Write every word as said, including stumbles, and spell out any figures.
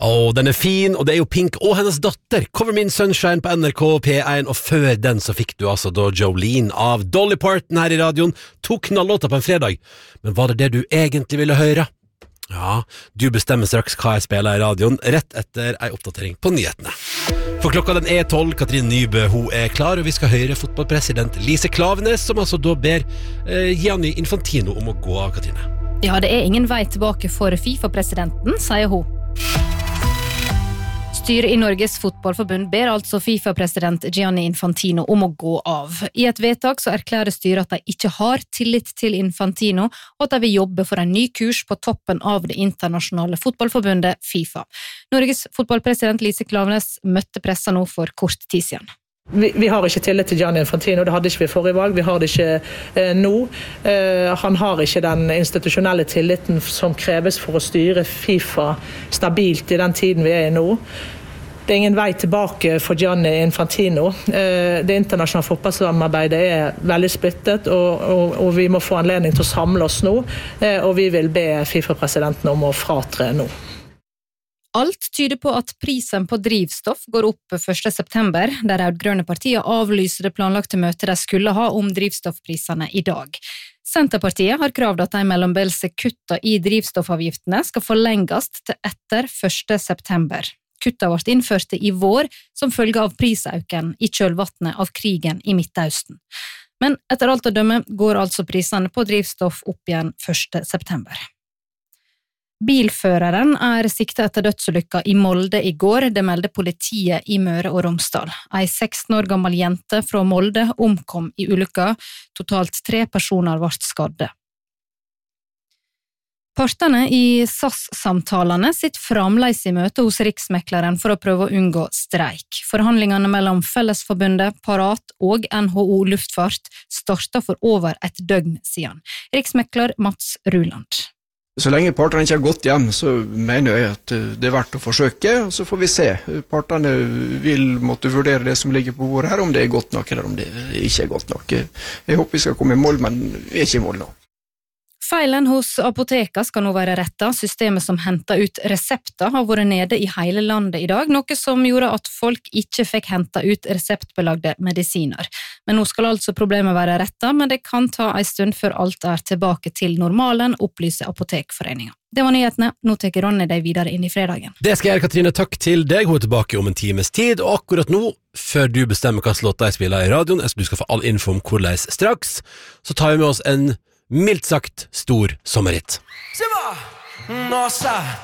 Åh, den er fin, og det er jo Pink og hennes datter. Cover Me in Sunshine på N R K P one, og før den så fikk du altså da Jolene av Dolly Parton her i radioen. To knallåter på en fredag. Men var det det du egentlig ville høre? Ja, du bestemmer straks hva jeg spiller i radioen, rett etter en oppdatering på nyhetene. For klokka den er tolv, Katrine Nybø, hun er klar, og vi skal høre fotballpresident Lise Klaveness, som altså da ber eh, Gianni Infantino om å gå av, Katrine. Ja, det er ingen vei tilbake for FIFA-presidenten, sier hun. Styret i Norges fotballforbund ber altså FIFA-president Gianni Infantino om å gå av. I et vedtak så erklærer styret at de ikke har tillit til Infantino, og at de vil jobbe for en ny kurs på toppen av det internasjonale fotballforbundet FIFA. Norges fotballpresident Lise Klaveness møtte pressa nå for kort tid siden. Vi, vi har ikke tillit til Gianni Infantino, det hadde ikke vi forrige valg, vi har det ikke eh, nå. Eh, han har ikke den institusjonelle tilliten som kreves for å styre FIFA stabilt i den tiden vi er i nå. Det er ingen vei tilbake for Gianni Infantino. Eh, det internasjonale fotballsamarbeidet er veldig splittet, og, og, og vi må få anledning til å samle oss nå, eh, og vi vil be FIFA-presidenten om å fratre nå. Alt tyder på at prisen på drivstoff går opp første september, der rød-grønne partier avlyser det planlagte møtet de skulle ha om drivstoffprisene i dag. Senterpartiet har kravd at de mellombelse kutta i drivstoffavgiftene skal forlenges til etter første september. Kutta ble innført i vår som følge av prisauken i kjølvannet av krigen i Midtøsten. Men etter alt å dømme går altså prisene på drivstoff opp igjen første september. Bilføreren er siktet etter dødsulykka i Molde i går, det melder politiet i Møre og Romsdal. Ei seksten år gammel jente fra Molde omkom i ulykka, totalt tre personer ble skadde. Partene i S A S-samtalene sitter fremdeles i møte hos Riksmekleren for å prøve å unngå streik. Forhandlingene mellom Fellesforbundet, Parat og N H O Luftfart startet for over et døgn siden. Riksmekler Mats Ruland. Så lenge partene ikke har gått hjem, så mener jeg at det er verdt å forsøke, og så får vi se. Partene vil måtte vurdere det som ligger på bordet her, om det er godt nok, eller om det ikke er godt nok. Jeg håper vi skal komme i mål, men vi er ikke i mål nå. Feilen hos apoteka skal nå være rettet. Systemet som henter ut resepter har vært nede i hele landet i dag, noe som gjorde at folk ikke fikk hentet ut reseptbelagde medisiner. Men nå skal altså problemet være rettet, men det kan ta en stund før alt er tilbake til normalen, opplyser Apotekforeningen. Det var nyhetene, nå tar Ronny deg videre inn i fredagen. Det skal jeg gjøre, Katrine, takk til deg. Hun er tilbake om en times tid, og akkurat nå, før du bestemmer hva låta jeg spiller i radioen, jeg skal du skal få all info om hvordan straks, så tar vi med oss en mildt sagt stor sommerhit.